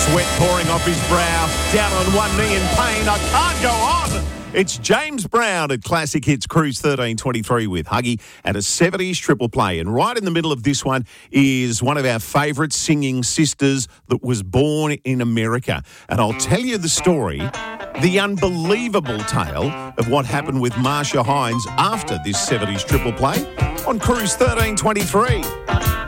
Sweat pouring off his brow, down on one knee in pain. I can't go on. It's James Brown at Classic Hits Cruise 1323 with Huggy at a 70s triple play. And right in the middle of this one is one of our favourite singing sisters that was born in America. And I'll tell you the story, the unbelievable tale of what happened with Marcia Hines after this 70s triple play on Cruise 1323.